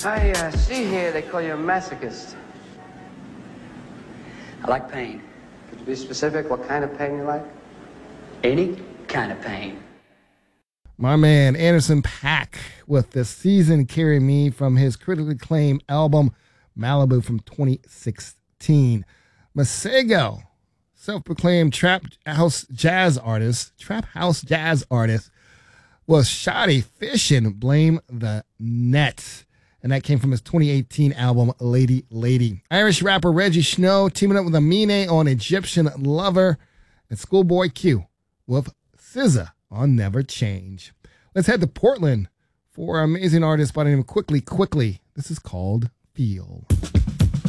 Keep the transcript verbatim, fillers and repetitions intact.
I uh, see here they call you a masochist. I like pain. Could you be specific what kind of pain you like? Any kind of pain. My man Anderson .Paak with The Season Carry Me from his critically acclaimed album Malibu from twenty sixteen. Masego, self-proclaimed trap house jazz artist, trap house jazz artist, was Shoddy Fishing Blame the Net. And that came from his twenty eighteen album, Lady Lady. Irish rapper Reggie Snow teaming up with Amine on Egyptian Lover, and Schoolboy Q with S Z A on Never Change. Let's head to Portland for an amazing artist by the name of Quickly Quickly. This is called Feel.